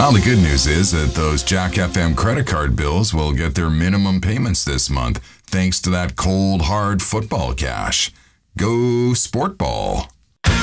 Well, the good news is that those Jack FM credit card bills will get their minimum payments this month thanks to that cold, hard football cash. Go Sport Ball.